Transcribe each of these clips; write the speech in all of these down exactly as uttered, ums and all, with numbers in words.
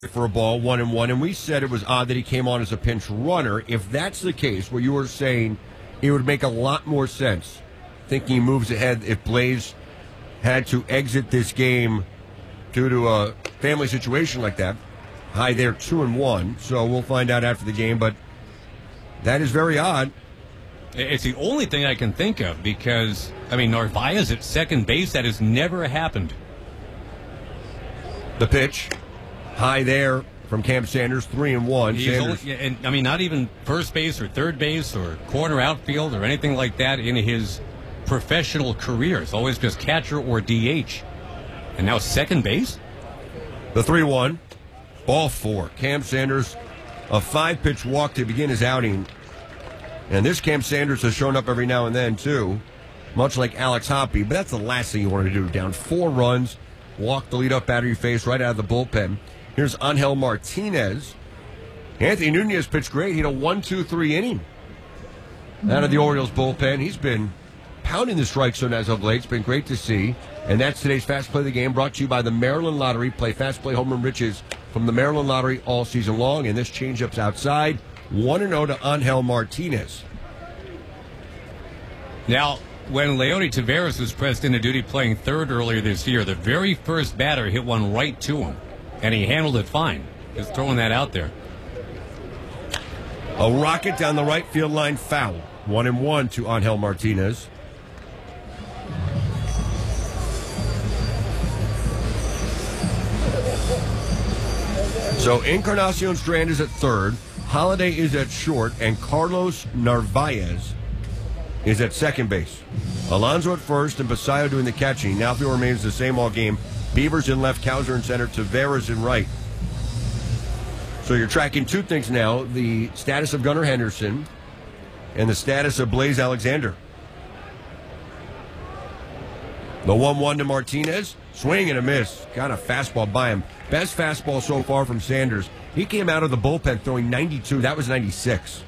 for a ball, one and one, and we said it was odd that he came on as a pinch runner. If that's the case, what you were saying, it would make a lot more sense, thinking he moves ahead if Blaze had to exit this game due to a family situation like that. High there, two and one, so we'll find out after the game, but that is very odd. It's the only thing I can think of because, I mean, Narvaez at second base, that has never happened. The pitch, high there from Cam Sanders, three and one. He's only, and I mean, not even first base or third base or corner outfield or anything like that in his professional career. It's always just catcher or D H. And now second base? The three one, ball four. Cam Sanders, a five-pitch walk to begin his outing. And this Cam Sanders has shown up every now and then, too, much like Alex Hoppe. But that's the last thing you want to do. Down four runs, walk the leadoff batter you face right out of the bullpen. Here's Angel Martinez. Anthony Nunez pitched great. He had a one two three inning out of the Orioles bullpen. He's been pounding the strike zone as of late. It's been great to see. And that's today's Fast Play of the Game, brought to you by the Maryland Lottery. Play Fast Play Home Run Riches from the Maryland Lottery all season long. And this changeup's outside. one and oh to Angel Martinez. Now, when Leody Taveras was pressed into duty playing third earlier this year, the very first batter hit one right to him, and he handled it fine. Just throwing that out there. A rocket down the right field line, foul. One and one to Angel Martinez. So Encarnacion Strand is at third, Holiday is at short, and Carlos Narvaez is at second base. Alonso at first and Basayo doing the catching. Now field remains the same all game. Beavers in left, Cowser in center, Taveras in right. So you're tracking two things now, the status of Gunnar Henderson and the status of Blaze Alexander. The one one to Martinez. Swing and a miss. Got a fastball by him. Best fastball so far from Sanders. He came out of the bullpen throwing ninety-two. That was ninety-six.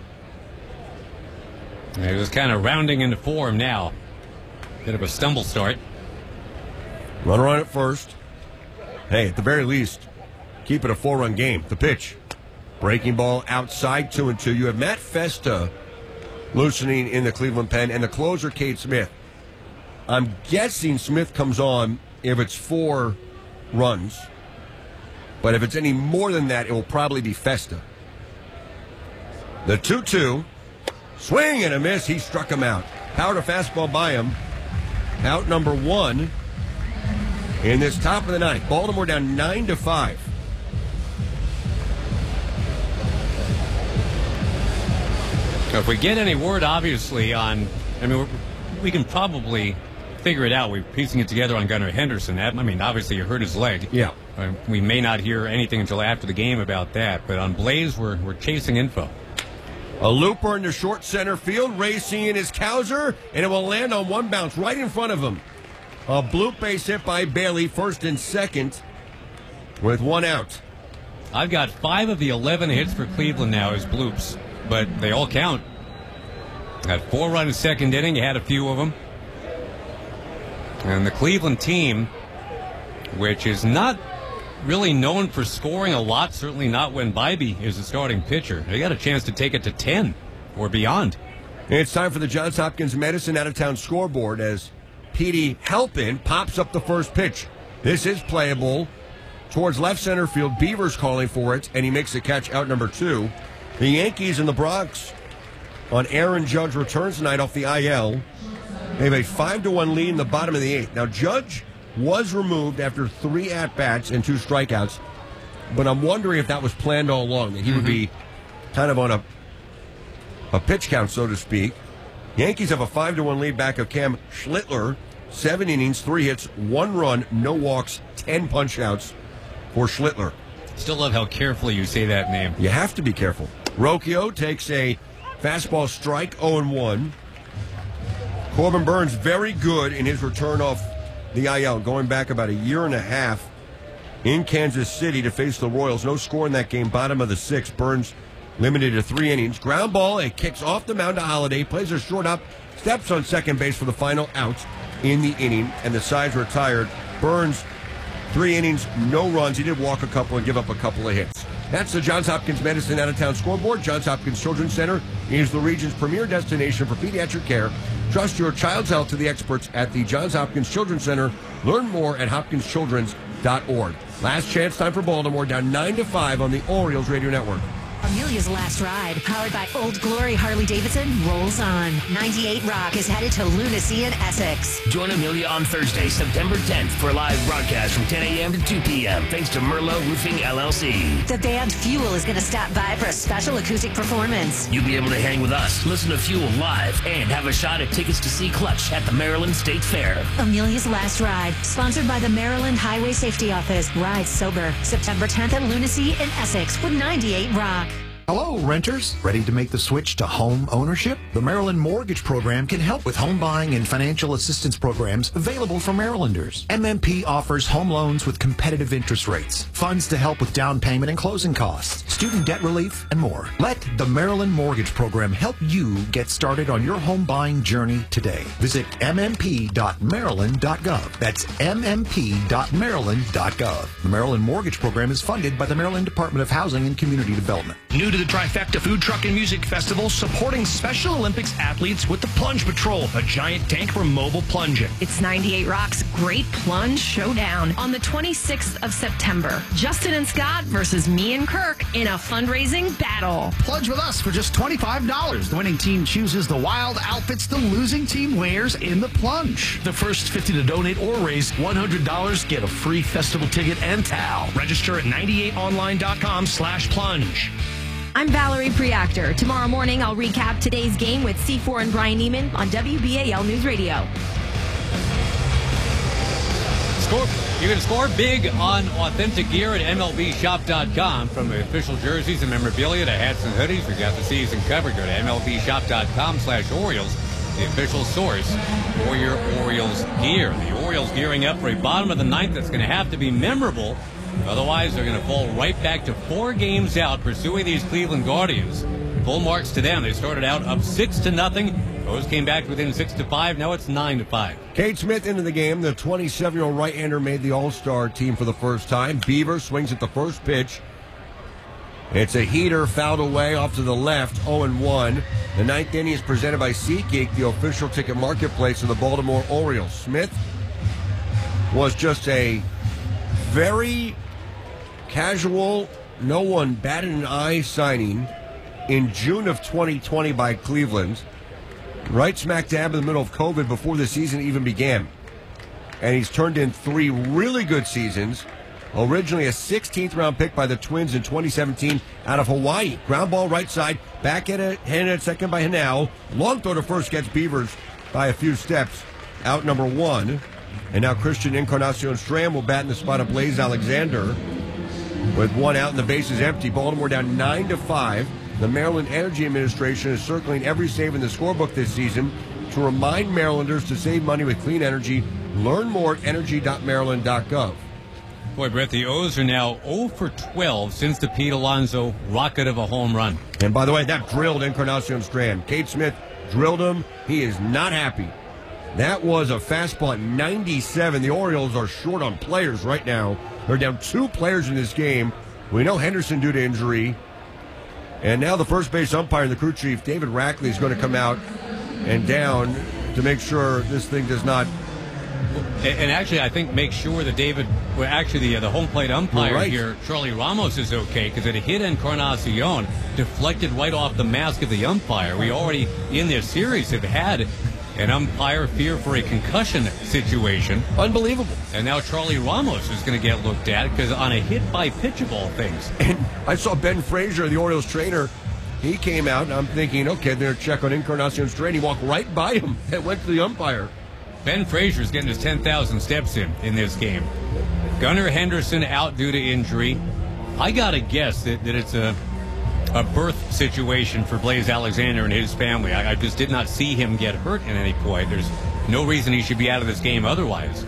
He was kind of rounding into form now. Bit of a stumble start. Runner on at first. Hey, at the very least, keep it a four-run game. The pitch. Breaking ball outside, two and two. You have Matt Festa loosening in the Cleveland pen, and the closer, Cade Smith. I'm guessing Smith comes on if it's four runs. But if it's any more than that, it will probably be Festa. The two two. Swing and a miss. He struck him out. Powered a fastball by him. Out number one in this top of the ninth. Baltimore down nine to five. If we get any word, obviously, on, I mean, we can probably figure it out. We're piecing it together on Gunnar Henderson. I mean, obviously, you hurt his leg. Yeah. Uh, we may not hear anything until after the game about that. But on Blaze, we're, we're chasing info. A looper into short center field. Racing in his Cowser, and it will land on one bounce right in front of him. A bloop base hit by Bailey, first and second, with one out. I've got five of the eleven hits for Cleveland now as bloops, but they all count. Had four runs second inning. You had a few of them. And the Cleveland team, which is not really known for scoring a lot, certainly not when Bybee is the starting pitcher. They got a chance to take it to ten or beyond. It's time for the Johns Hopkins Medicine out-of-town scoreboard as Petey Halpin pops up the first pitch. This is playable towards left center field. Beavers calling for it, and he makes the catch out number two. The Yankees in the Bronx on Aaron Judge returns tonight off the I L. They have a five to one lead in the bottom of the eighth. Now, Judge was removed after three at-bats and two strikeouts, but I'm wondering if that was planned all along, that he mm-hmm. would be kind of on a a pitch count, so to speak. Yankees have a five to one lead back of Cam Schlittler. Seven innings, three hits, one run, no walks, ten punch-outs for Schlittler. Still love how carefully you say that name. You have to be careful. Rocchio takes a fastball strike, oh and one. Corbin Burns very good in his return off the I L, going back about a year and a half in Kansas City to face the Royals. No score in that game, bottom of the sixth. Burns limited to three innings. Ground ball, it kicks off the mound to Holiday, plays a short up, steps on second base for the final out in the inning, and the side's retired. Burns Three innings, no runs. He did walk a couple and give up a couple of hits. That's the Johns Hopkins Medicine Out-of-Town Scoreboard. Johns Hopkins Children's Center is the region's premier destination for pediatric care. Trust your child's health to the experts at the Johns Hopkins Children's Center. Learn more at hopkins children's dot org. Last chance time for Baltimore, down nine to five on the Orioles Radio Network. Amelia's Last Ride, powered by Old Glory Harley-Davidson, rolls on. ninety-eight Rock is headed to Lunacy in Essex. Join Amelia on Thursday, September tenth, for a live broadcast from ten a.m. to two p.m. thanks to Merlot Roofing, L L C. The band Fuel is going to stop by for a special acoustic performance. You'll be able to hang with us, listen to Fuel live, and have a shot at tickets to see Clutch at the Maryland State Fair. Amelia's Last Ride, sponsored by the Maryland Highway Safety Office. Ride sober. September tenth at Lunacy in Essex with ninety-eight Rock. Hello, renters. Ready to make the switch to home ownership? The Maryland Mortgage Program can help with home buying and financial assistance programs available for Marylanders. M M P offers home loans with competitive interest rates, funds to help with down payment and closing costs, student debt relief, and more. Let the Maryland Mortgage Program help you get started on your home buying journey today. Visit m m p dot maryland dot gov. That's m m p dot maryland dot gov. The Maryland Mortgage Program is funded by the Maryland Department of Housing and Community Development. New to the Trifecta Food Truck and Music Festival, supporting Special Olympics athletes with the Plunge Patrol, a giant tank for mobile plunging. It's ninety-eight Rock's Great Plunge Showdown on the twenty-sixth of September. Justin and Scott versus me and Kirk in a fundraising battle. Plunge with us for just twenty-five dollars. The winning team chooses the wild outfits the losing team wears in the plunge. The first fifty to donate or raise one hundred dollars get a free festival ticket and towel. Register at ninety-eight online dot com slash plunge. I'm Valerie Preactor. Tomorrow morning, I'll recap today's game with C four and Brian Neiman on W B A L News Radio. Score, you can score big on authentic gear at M L B shop dot com. From the official jerseys and memorabilia to hats and hoodies, we've got the season covered. Go to M L B shop dot com slash Orioles, the official source for your Orioles gear. The Orioles gearing up for a bottom of the ninth that's going to have to be memorable. Otherwise, they're going to fall right back to four games out pursuing these Cleveland Guardians. Full marks to them. They started out up six to nothing. Those came back within six to five. Now it's nine to five. Cade Smith into the game. The twenty-seven-year-old right-hander made the All-Star team for the first time. Beaver swings at the first pitch. It's a heater fouled away off to the left, oh and one. The ninth inning is presented by SeatGeek, the official ticket marketplace of the Baltimore Orioles. Smith was just a very casual, no one batted an eye signing in June of twenty twenty by Cleveland, right smack dab in the middle of COVID before the season even began. And he's turned in three really good seasons. Originally a sixteenth round pick by the Twins in twenty seventeen out of Hawaii. Ground ball right side, back at it, handed at second by Hanau. Long throw to first gets Beavers by a few steps. Out number one. And now Christian Encarnacion Strand will bat in the spot of Blaze Alexander. With one out and the bases empty, Baltimore down nine to five. The Maryland Energy Administration is circling every save in the scorebook this season to remind Marylanders to save money with clean energy. Learn more at energy dot maryland dot gov. Boy, Brett, the O's are now oh for twelve since the Pete Alonso rocket of a home run. And by the way, that drilled Encarnacion Strand. Cade Smith drilled him. He is not happy. That was a fastball at ninety-seven. The Orioles are short on players right now. They're down two players in this game. We know Henderson due to injury. And now the first base umpire and the crew chief, David Rackley, is going to come out and down to make sure this thing does not. And actually, I think make sure that David, well, actually the, uh, the home plate umpire right. here, Charlie Ramos, is okay because it hit Encarnacion, deflected right off the mask of the umpire. We already, in this series, have had an umpire fear for a concussion situation. Unbelievable. And now Charlie Ramos is going to get looked at because on a hit by pitch of all things. And I saw Ben Frazier, the Orioles trainer. He came out, and I'm thinking, okay, they're going to check on Encarnacion Strand. He walked right by him and went to the umpire. Ben Frazier's getting his ten thousand steps in in this game. Gunnar Henderson out due to injury. I got to guess that, that it's a a birth situation for Blaze Alexander and his family. I, I just did not see him get hurt at any point. There's no reason he should be out of this game otherwise.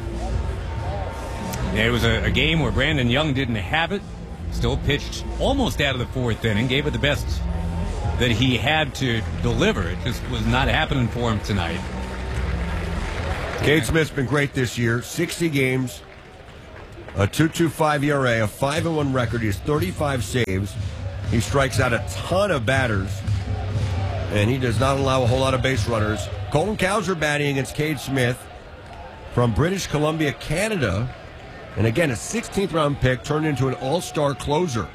It was a, a game where Brandon Young didn't have it. Still pitched almost out of the fourth inning. Gave it the best that he had to deliver. It just was not happening for him tonight. Cade Smith's been great this year. sixty games, A two point two five E R A, a five and one record. He has thirty-five saves. He strikes out a ton of batters, and he does not allow a whole lot of base runners. Colton Cowser batting against Cade Smith from British Columbia, Canada. And again, a sixteenth round pick turned into an all-star closer.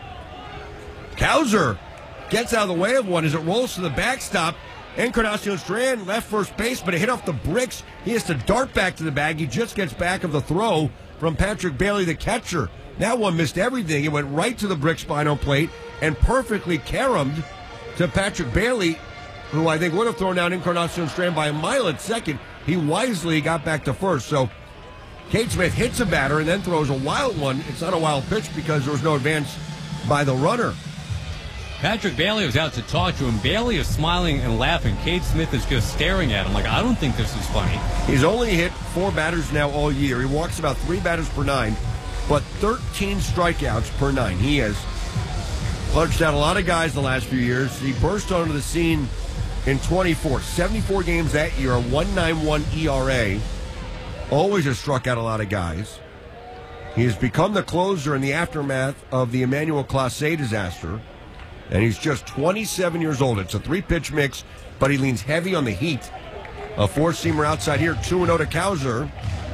Cowser gets out of the way of one as it rolls to the backstop. Encarnacion Strand left first base, but it hit off the bricks. He has to dart back to the bag. He just gets back of the throw from Patrick Bailey, the catcher. That one missed everything. It went right to the brick spinal plate and perfectly caromed to Patrick Bailey, who I think would have thrown down Encarnacion Strand by a mile at second. He wisely got back to first. So Cade Smith hits a batter and then throws a wild one. It's not a wild pitch because there was no advance by the runner. Patrick Bailey was out to talk to him. Bailey is smiling and laughing. Cade Smith is just staring at him like, I don't think this is funny. He's only hit four batters now all year. He walks about three batters per nine, but thirteen strikeouts per nine. He has punched out a lot of guys the last few years. He burst onto the scene in twenty-four. seventy-four games that year, a one point nine one E R A. Always has struck out a lot of guys. He has become the closer in the aftermath of the Emmanuel Clase disaster. And he's just twenty-seven years old. It's a three-pitch mix, but he leans heavy on the heat. A four-seamer outside here, two and oh to Cowser.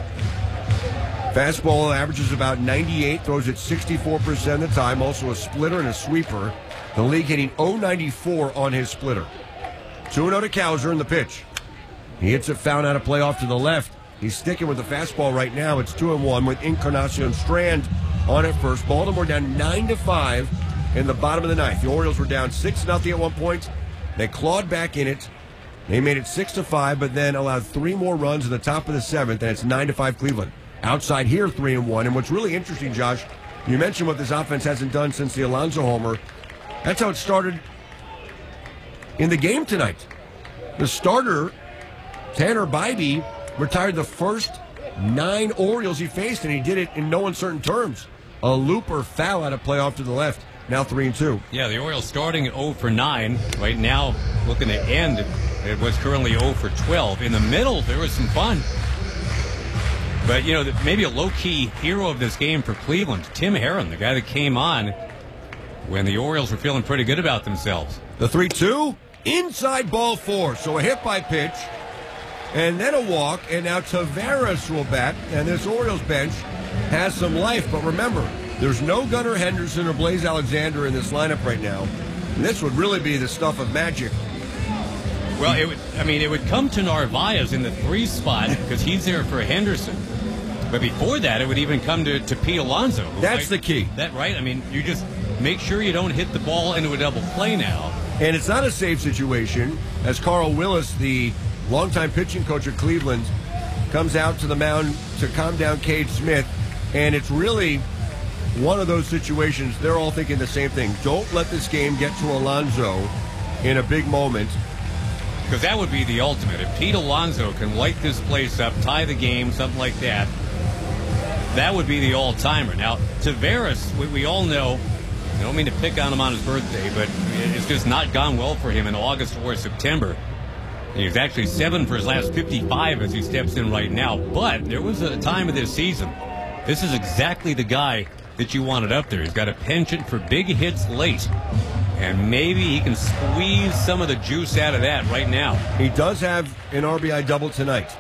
Fastball averages about ninety-eight, throws it sixty-four percent of the time. Also a splitter and a sweeper. The league hitting oh ninety-four on his splitter. two and oh to Cowser in the pitch. He hits it found out of play off to the left. He's sticking with the fastball right now. It's two and one with Encarnacion Strand on at first. Baltimore down nine to five. In the bottom of the ninth. The Orioles were down six nothing at one point. They clawed back in it. They made it six to five, but then allowed three more runs in the top of the seventh, and it's nine to five Cleveland. Outside here, three and one. And what's really interesting, Josh, you mentioned what this offense hasn't done since the Alonso homer. That's how it started in the game tonight. The starter, Tanner Bybee, retired the first nine Orioles he faced, and he did it in no uncertain terms. A looper foul out of play off to the left. Now three and two. Yeah, the Orioles starting at oh for nine. Right now, looking to end, it was currently oh for twelve. In the middle, there was some fun. But, you know, maybe a low-key hero of this game for Cleveland, Tim Herron, the guy that came on when the Orioles were feeling pretty good about themselves. The three two, inside ball four. So a hit by pitch, and then a walk, and now Taveras will bat, and this Orioles bench has some life. But remember, there's no Gunnar Henderson or Blaze Alexander in this lineup right now. And this would really be the stuff of magic. Well, it would, I mean, it would come to Narvaez in the three spot because he's there for Henderson. But before that, it would even come to, to Pete Alonso. That's right? the key. That right? I mean, you just make sure you don't hit the ball into a double play now. And it's not a safe situation, as Carl Willis, the longtime pitching coach of Cleveland, comes out to the mound to calm down Cade Smith. And it's really one of those situations, they're all thinking the same thing. Don't let this game get to Alonso in a big moment. Because that would be the ultimate. If Pete Alonso can light this place up, tie the game, something like that, that would be the all-timer. Now, Taveras, we, we all know, I don't mean to pick on him on his birthday, but it's just not gone well for him in August or September. He's actually seven for his last fifty-five as he steps in right now. But there was a time of this season. This is exactly the guy that you wanted up there. He's got a penchant for big hits late. And maybe he can squeeze some of the juice out of that right now. He does have an R B I double tonight.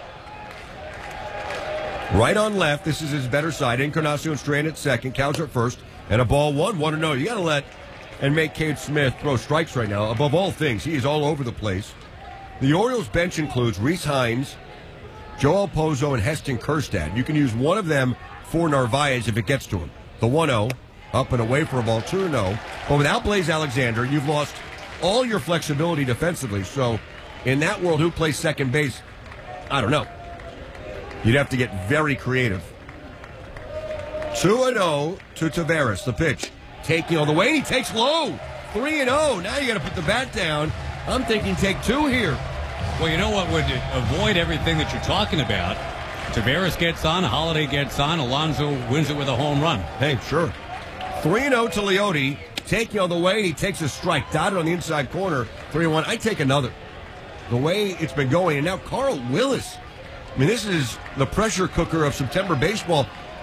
Right on left, this is his better side. Encarnacion Strand at second, Cowser at first, and a ball one, one to no. You got to let and make Cade Smith throw strikes right now. Above all things, he is all over the place. The Orioles bench includes Reese Hines, Joel Pozo, and Heston Kjerstad. You can use one of them for Narvaez if it gets to him. The one oh, up and away for a ball, two oh. But without Blaze Alexander, you've lost all your flexibility defensively. So in that world, who plays second base? I don't know. You'd have to get very creative. two oh to Taveras, the pitch. Taking all the way, and he takes low. three oh. Now you got to put the bat down. I'm thinking take two here. Well, you know what would avoid everything that you're talking about? Taveras gets on, Holiday gets on, Alonso wins it with a home run. Hey, sure. three oh to Leote, taking all the way, and he takes a strike, dotted on the inside corner, three one. I take another. The way it's been going, and now Carl Willis. I mean, this is the pressure cooker of September baseball.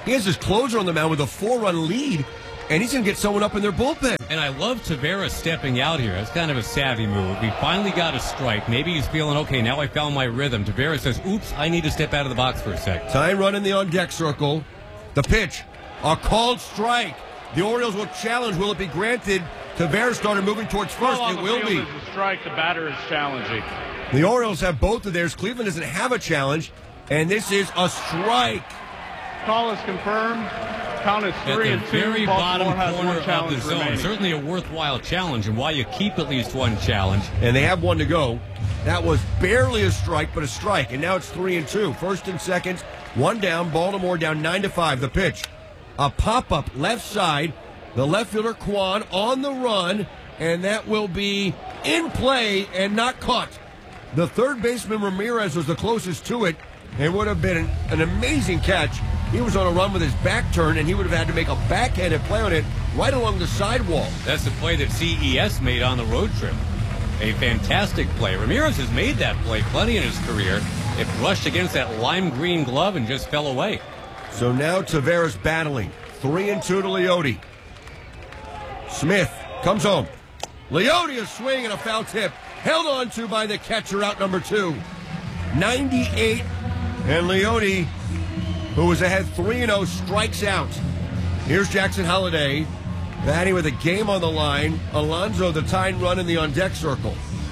He has his closer on the mound with a four-run lead, and he's going to get someone up in their bullpen. And I love Tavares stepping out here. That's kind of a savvy move. He finally got a strike. Maybe he's feeling, okay, now I found my rhythm. Tavares says, oops, I need to step out of the box for a second. Tying run in the on-deck circle. The pitch, a called strike. The Orioles will challenge. Will it be granted? Tavares started moving towards first. Ball on it the will field be. is a strike. The batter is challenging. The Orioles have both of theirs. Cleveland doesn't have a challenge, and this is a strike. Call is confirmed. Count is three At and the two. very Baltimore bottom has corner one of challenge the zone. remaining. Certainly a worthwhile challenge, and why you keep at least one challenge. And they have one to go. That was barely a strike, but a strike. And now it's three and two. First and second, one down. Baltimore down nine to five. The pitch, a pop-up left side. The left fielder Kwan on the run, and that will be in play and not caught. The third baseman Ramirez was the closest to it. It would have been an, an amazing catch. He was on a run with his back turned, and he would have had to make a backhanded play on it right along the sidewall. That's the play that C E S made on the road trip. A fantastic play. Ramirez has made that play plenty in his career. It brushed against that lime green glove and just fell away. So now Tavares battling. Three and two to Leote. Smith comes home. Leote, a swing and a foul tip. Held on to by the catcher out number two. ninety-eight. And Leote, who was ahead three and oh, strikes out. Here's Jackson Holliday batting with a game on the line. Alonso, the tying run in the on-deck circle.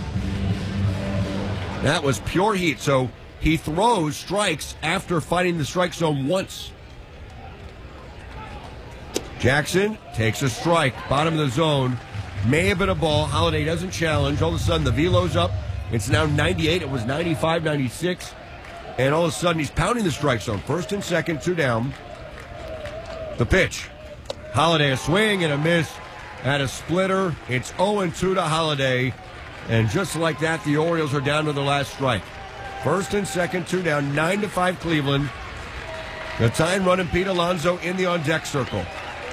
That was pure heat. So he throws strikes after finding the strike zone once. Jackson takes a strike, bottom of the zone. May have been a ball. Holliday doesn't challenge. All of a sudden, the velo's up. It's now ninety-eight. It was ninety-five, ninety-six. And all of a sudden, he's pounding the strike zone. First and second, two down. The pitch. Holliday, a swing and a miss at a splitter. It's oh and two to Holliday. And just like that, the Orioles are down to the last strike. First and second, two down, nine to five Cleveland. The tying run and Pete Alonso in the on-deck circle.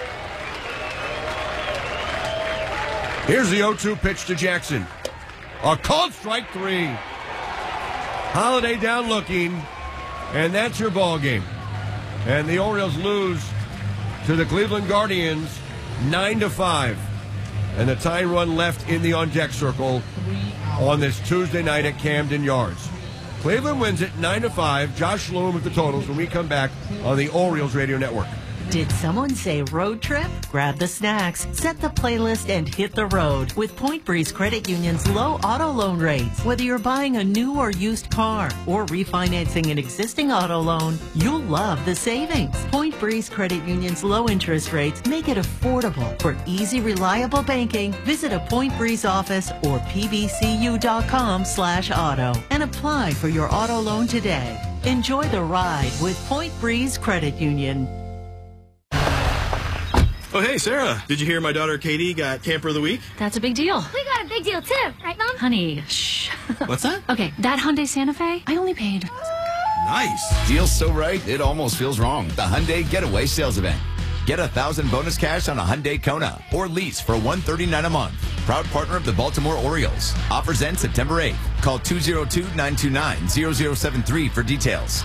Here's the oh two pitch to Jackson. A called strike three. Holliday down looking, and that's your ball game. And the Orioles lose to the Cleveland Guardians nine to five. And the tying run left in the on-deck circle on this Tuesday night at Camden Yards. Cleveland wins it nine to five. Josh Lewin with the totals when we come back on the Orioles Radio Network. Did someone say road trip? Grab the snacks, set the playlist, and hit the road with Point Breeze Credit Union's low auto loan rates. Whether you're buying a new or used car or refinancing an existing auto loan, you'll love the savings. Point Breeze Credit Union's low interest rates make it affordable. For easy, reliable banking, visit a Point Breeze office or pbcu.com slash auto and apply for your auto loan today. Enjoy the ride with Point Breeze Credit Union. Oh, hey, Sarah. Did you hear my daughter Katie got Camper of the Week? That's a big deal. We got a big deal, too. Right, Mom? Honey, shh. What's that? Okay, that Hyundai Santa Fe, I only paid. Nice. Deal so right, it almost feels wrong. The Hyundai Getaway Sales Event. Get a thousand bonus cash on a Hyundai Kona or lease for one hundred thirty-nine dollars a month. Proud partner of the Baltimore Orioles. Offers end September eighth. Call two oh two, nine two nine, zero zero seven three for details.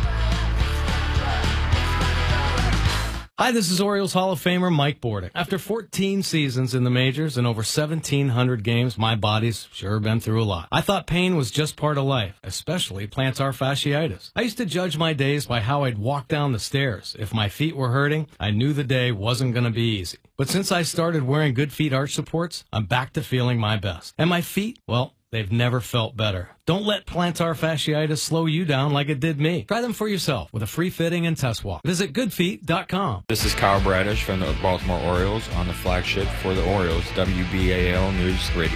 Hi, this is Orioles Hall of Famer Mike Bordick. After fourteen seasons in the majors and over seventeen hundred games, my body's sure been through a lot. I thought pain was just part of life, especially plantar fasciitis. I used to judge my days by how I'd walk down the stairs. If my feet were hurting, I knew the day wasn't going to be easy. But since I started wearing Good Feet arch supports, I'm back to feeling my best. And my feet, well, they've never felt better. Don't let plantar fasciitis slow you down like it did me. Try them for yourself with a free fitting and test walk. Visit good feet dot com. This is Kyle Bradish from the Baltimore Orioles on the flagship for the Orioles, W B A L News Radio.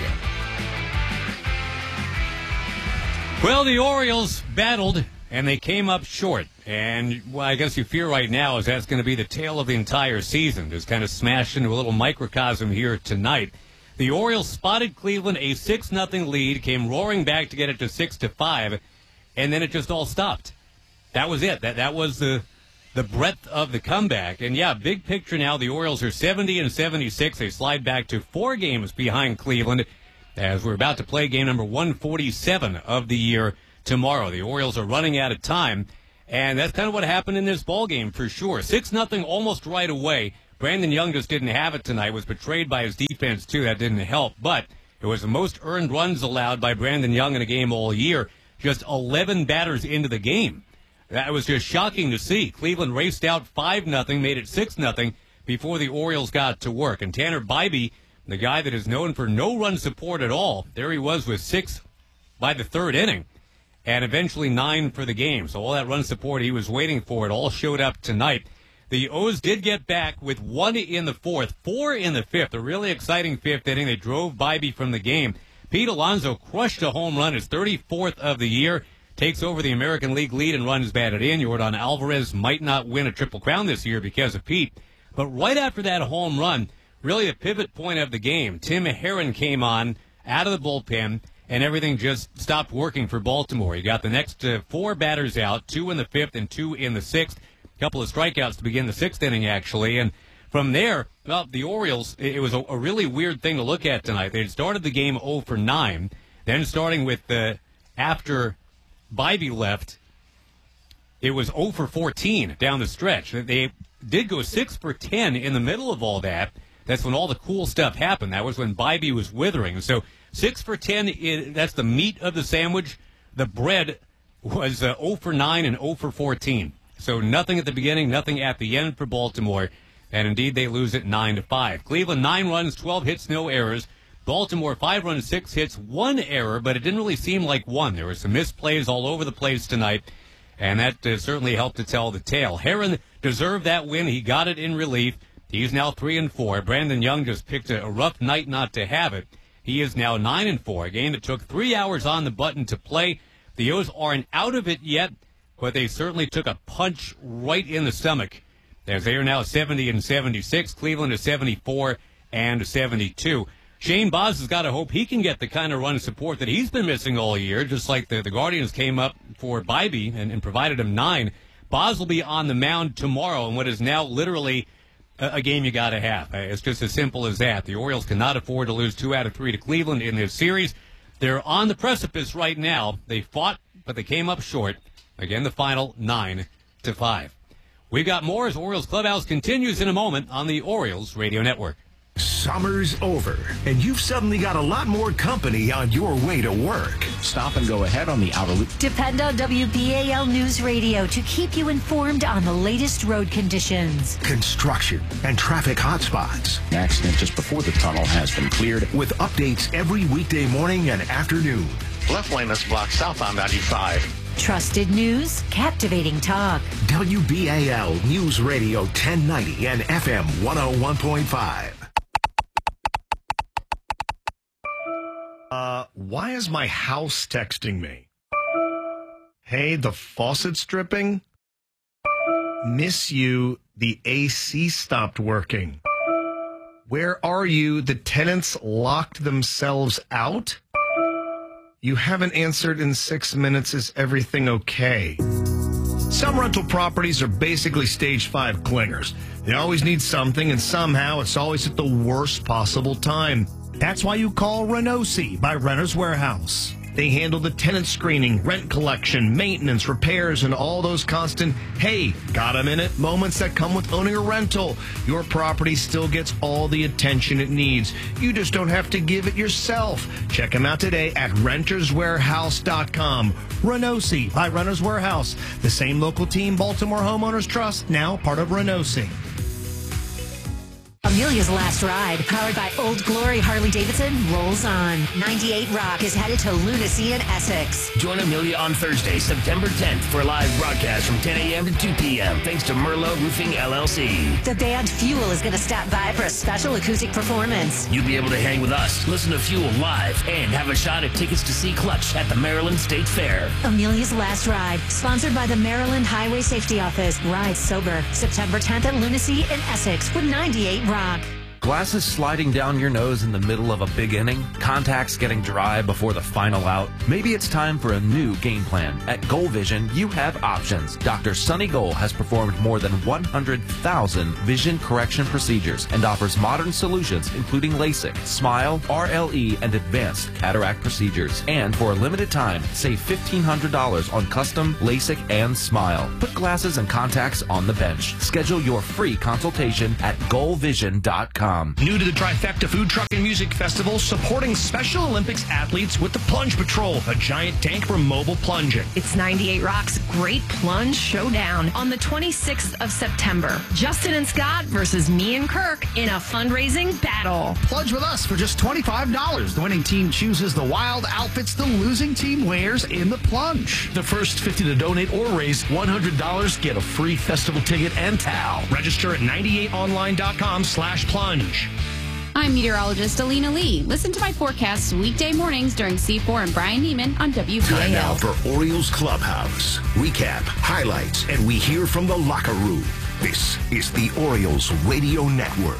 Well, the Orioles battled, and they came up short. And well, I guess you fear right now is that's going to be the tale of the entire season. Just kind of smashed into a little microcosm here tonight. The Orioles spotted Cleveland a six nothing lead, came roaring back to get it to six to five, and then it just all stopped. That was it. That that was the the breadth of the comeback. And yeah, big picture now, the Orioles are seventy and seventy-six. They slide back to four games behind Cleveland as we're about to play game number one forty-seven of the year tomorrow. The Orioles are running out of time And that's kind of what happened in this ball game for sure. six nothing almost right away. Brandon Young just didn't have it tonight, was betrayed by his defense, too. That didn't help. But it was the most earned runs allowed by Brandon Young in a game all year. Just eleven batters into the game. That was just shocking to see. Cleveland raced out five nothing, made it six nothing before the Orioles got to work. And Tanner Bybee, the guy that is known for no run support at all, there he was with six by the third inning. And eventually nine for the game. So all that run support he was waiting for, it all showed up tonight. The O's did get back with one in the fourth, four in the fifth. A really exciting fifth inning. They drove Bybee from the game. Pete Alonso crushed a home run, his thirty-fourth of the year. Takes over the American League lead and runs batted in. Yordan Alvarez might not win a Triple Crown this year because of Pete. But right after that home run, really a pivot point of the game, Tim Herron came on out of the bullpen, and everything just stopped working for Baltimore. You got the next uh, four batters out, two in the fifth and two in the sixth. A couple of strikeouts to begin the sixth inning, actually. And from there, well, the Orioles, it, it was a, a really weird thing to look at tonight. They had started the game oh for nine, then starting with uh, after Bybee left, it was oh for fourteen down the stretch. They did go six for ten in the middle of all that. That's when all the cool stuff happened. That was when Bybee was withering. So six for ten, is, that's the meat of the sandwich. The bread was uh, oh for nine and oh for fourteen. So nothing at the beginning, nothing at the end for Baltimore. And indeed, they lose it nine to five. Cleveland, nine runs, twelve hits, no errors. Baltimore, five runs, six hits, one error, but it didn't really seem like one. There were some misplays all over the place tonight, and that uh, certainly helped to tell the tale. Herron deserved that win. He got it in relief. He's now three and four. Brandon Young just picked a, a rough night not to have it. He is now nine and four. A game that took three hours on the button to play. The O's aren't out of it yet, but they certainly took a punch right in the stomach, as they are now seventy and seventy-six. Cleveland is seventy-four and seventy-two. Shane Baz has got to hope he can get the kind of run support that he's been missing all year, just like the, the Guardians came up for Bybee and, and provided him nine. Baz will be on the mound tomorrow in what is now literally a, a game you got to have. It's just as simple as that. The Orioles cannot afford to lose two out of three to Cleveland in this series. They're on the precipice right now. They fought, but they came up short. Again, the final nine to five. We've got more as Orioles Clubhouse continues in a moment on the Orioles Radio Network. Summer's over, and you've suddenly got a lot more company on your way to work. Stop and go ahead on the outer loop. Depend on W B A L News Radio to keep you informed on the latest road conditions, construction, and traffic hotspots. An accident just before the tunnel has been cleared. With updates every weekday morning and afternoon. Left lane is blocked southbound ninety-five. Trusted news, captivating talk. W B A L News Radio ten ninety and F M one oh one point five. Uh, why is my house texting me? Hey, the faucet's dripping? Miss you, the A C stopped working. Where are you? The tenants locked themselves out? You haven't answered in six minutes. Is everything okay? Some rental properties are basically stage five clingers. They always need something, and somehow it's always at the worst possible time. That's why you call Renosi by Renter's Warehouse. They handle the tenant screening, rent collection, maintenance, repairs, and all those constant, hey, got a minute moments that come with owning a rental. Your property still gets all the attention it needs. You just don't have to give it yourself. Check them out today at renters warehouse dot com. Renosi by Renter's Warehouse. The same local team Baltimore Homeowners Trust, now part of Renosi. Amelia's Last Ride, powered by Old Glory Harley-Davidson, rolls on. ninety-eight Rock is headed to Lunacy in Essex. Join Amelia on Thursday, September tenth for a live broadcast from ten a.m. to two p.m. thanks to Merlot Roofing, L L C. The band Fuel is going to stop by for a special acoustic performance. You'll be able to hang with us, listen to Fuel live, and have a shot at tickets to see Clutch at the Maryland State Fair. Amelia's Last Ride, sponsored by the Maryland Highway Safety Office. Ride sober, September tenth at Lunacy in Essex with ninety-eight Rock. Glasses sliding down your nose in the middle of a big inning? Contacts getting dry before the final out? Maybe it's time for a new game plan. At Goal Vision, you have options. Doctor Sonny Goal has performed more than one hundred thousand vision correction procedures and offers modern solutions including LASIK, SMILE, R L E, and advanced cataract procedures. And for a limited time, save fifteen hundred dollars on custom LASIK and SMILE. Put glasses and contacts on the bench. Schedule your free consultation at goal vision dot com. New to the Trifecta Food Truck and Music Festival, supporting Special Olympics athletes with the Plunge Patrol, a giant tank for mobile plunging. It's ninety-eight Rock's Great Plunge Showdown on the twenty-sixth of September. Justin and Scott versus me and Kirk in a fundraising battle. Plunge with us for just twenty-five dollars. The winning team chooses the wild outfits the losing team wears in the plunge. The first fifty to donate or raise one hundred dollars get a free festival ticket and towel. Register at ninety-eight online dot com slash plunge. I'm meteorologist Alina Lee. Listen to my forecasts weekday mornings during C four and Brian Neiman on W B A L. Time now for Orioles Clubhouse. Recap, highlights, and we hear from the locker room. This is the Orioles Radio Network.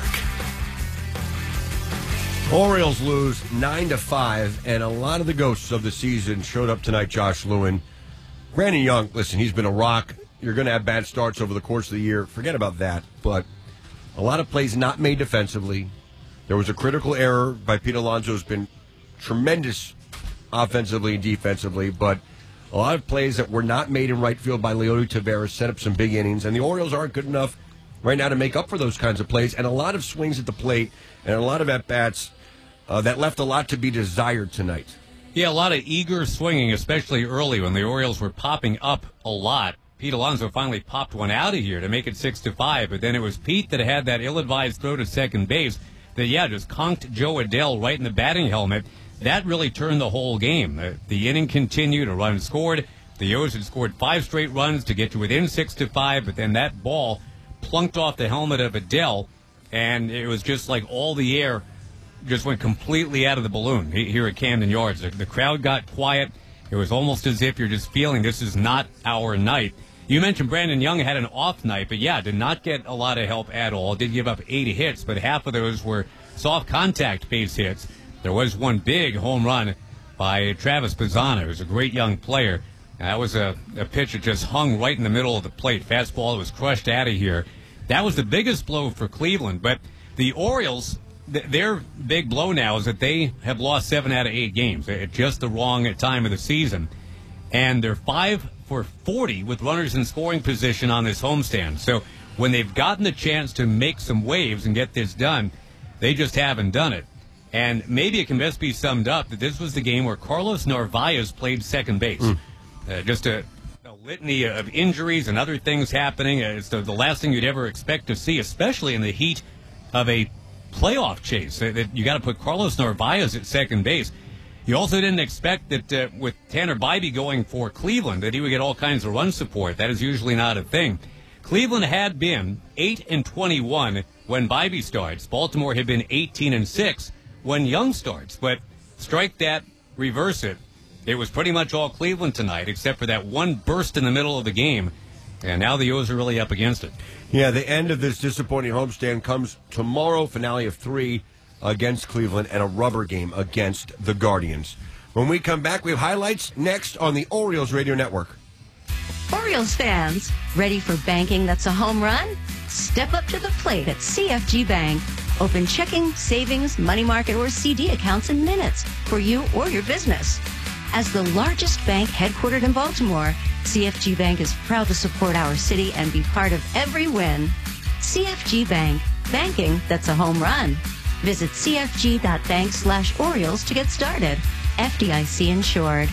Orioles lose nine to five, and a lot of the ghosts of the season showed up tonight. Josh Lewin, Brandon Young. Listen, he's been a rock. You're going to have bad starts over the course of the year. Forget about that. But a lot of plays not made defensively. There was a critical error by Pete Alonso, who's been tremendous offensively and defensively, but a lot of plays that were not made in right field by Leody Taveras set up some big innings, and the Orioles aren't good enough right now to make up for those kinds of plays, and a lot of swings at the plate and a lot of at-bats uh, that left a lot to be desired tonight. Yeah, a lot of eager swinging, especially early when the Orioles were popping up a lot. Pete Alonso finally popped one out of here to make it six to five, but then it was Pete that had that ill-advised throw to second base that, yeah, just conked Joe Adell right in the batting helmet. That really turned the whole game. Uh, the inning continued, a run scored. The O's had scored five straight runs to get to within six to five, but then that ball plunked off the helmet of Adell, and it was just like all the air just went completely out of the balloon here at Camden Yards. The, the crowd got quiet. It was almost as if you're just feeling this is not our night. You mentioned Brandon Young had an off night, but yeah, did not get a lot of help at all. Did give up eighty hits, but half of those were soft contact base hits. There was one big home run by Travis Bazzana, who's a great young player. That was a, a pitch that just hung right in the middle of the plate. Fastball that was crushed out of here. That was the biggest blow for Cleveland, but the Orioles, th- their big blow now is that they have lost seven out of eight games at just the wrong time of the season. And they're five for forty with runners in scoring position on this homestand. So when they've gotten the chance to make some waves and get this done, they just haven't done it. And maybe it can best be summed up that this was the game where Carlos Narvaez played second base. Mm. Uh, just a, a litany of injuries and other things happening. Uh, it's the, the last thing you'd ever expect to see, especially in the heat of a playoff chase. Uh, that you got to put Carlos Narvaez at second base. You also didn't expect that uh, with Tanner Bybee going for Cleveland that he would get all kinds of run support. That is usually not a thing. Cleveland had been eight and twenty-one when Bybee starts. Baltimore had been eighteen and six when Young starts. But strike that, reverse it. It was pretty much all Cleveland tonight, except for that one burst in the middle of the game. And now the O's are really up against it. Yeah, the end of this disappointing homestand comes tomorrow, finale of three against Cleveland, and a rubber game against the Guardians. When we come back, we have highlights next on the Orioles Radio Network. Orioles fans, ready for banking that's a home run? Step up to the plate at C F G Bank. Open checking, savings, money market, or C D accounts in minutes for you or your business. As the largest bank headquartered in Baltimore, C F G Bank is proud to support our city and be part of every win. C F G Bank, banking that's a home run. Visit cfg.bank slash Orioles to get started. F D I C insured.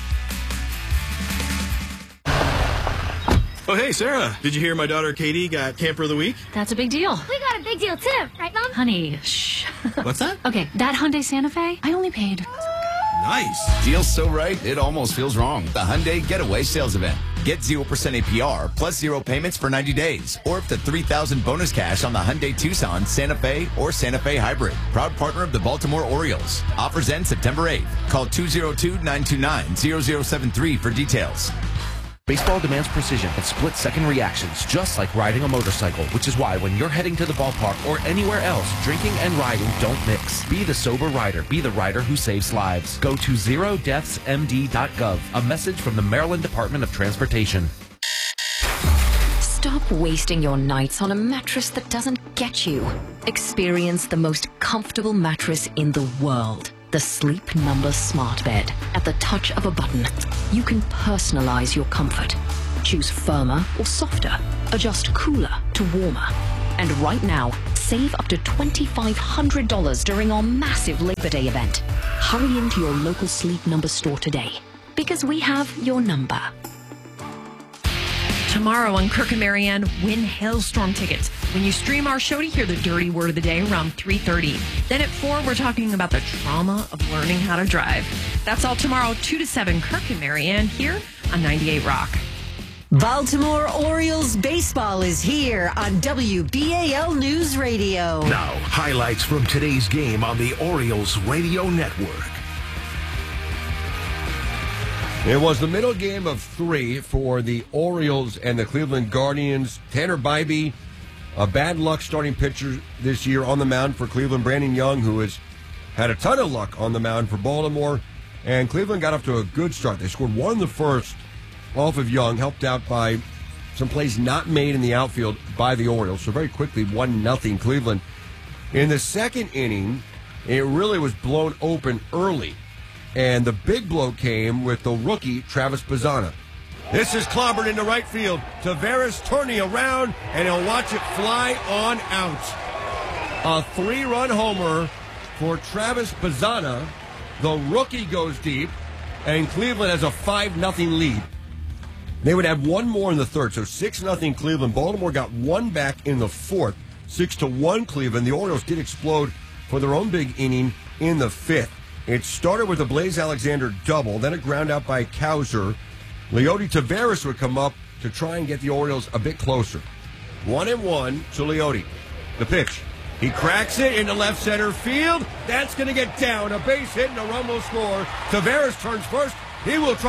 Oh, hey, Sarah. Did you hear my daughter Katie got Camper of the Week? That's a big deal. We got a big deal too, right, Mom? Honey, shh. What's that? Okay, that Hyundai Santa Fe, I only paid. Nice. Deal's so right, it almost feels wrong. The Hyundai Getaway Sales Event. Get zero percent A P R plus zero payments for ninety days or up to three thousand dollars bonus cash on the Hyundai Tucson, Santa Fe, or Santa Fe Hybrid. Proud partner of the Baltimore Orioles. Offers end September eighth. Call two oh two, nine two nine, zero zero seven three for details. Baseball demands precision and split-second reactions, just like riding a motorcycle, which is why when you're heading to the ballpark or anywhere else, drinking and riding don't mix. Be the sober rider. Be the rider who saves lives. Go to zero deaths m d dot gov. A message from the Maryland Department of Transportation. Stop wasting your nights on a mattress that doesn't get you. Experience the most comfortable mattress in the world. The Sleep Number Smart Bed. At the touch of a button, you can personalize your comfort. Choose firmer or softer. Adjust cooler to warmer. And right now, save up to twenty-five hundred dollars during our massive Labor Day event. Hurry into your local Sleep Number store today, because we have your number. Tomorrow on Kirk and Marianne, win Hailstorm tickets when you stream our show to hear the dirty word of the day around three thirty. Then at four, we're talking about the trauma of learning how to drive. That's all tomorrow, two to seven, Kirk and Marianne here on ninety-eight Rock. Baltimore Orioles baseball is here on W B A L News Radio. Now, highlights from today's game on the Orioles Radio Network. It was the middle game of three for the Orioles and the Cleveland Guardians. Tanner Bybee, a bad luck starting pitcher this year on the mound for Cleveland. Brandon Young, who has had a ton of luck on the mound for Baltimore. And Cleveland got off to a good start. They scored one in the first off of Young, helped out by some plays not made in the outfield by the Orioles. So very quickly, one nothing Cleveland. In the second inning, it really was blown open early. And the big blow came with the rookie, Travis Bazzana. This is clobbered into right field. Taveras turning around, and he'll watch it fly on out. A three-run homer for Travis Bazzana. The rookie goes deep, and Cleveland has a five nothing lead. They would have one more in the third, so six nothing Cleveland. Baltimore got one back in the fourth, six to one Cleveland. The Orioles did explode for their own big inning in the fifth. It started with a Blaze Alexander double, then a ground out by Cowser. Leody Taveras would come up to try and get the Orioles a bit closer. One and one to Leody. The pitch. He cracks it into left center field. That's going to get down. A base hit and a run will score. Taveras turns first. He will try.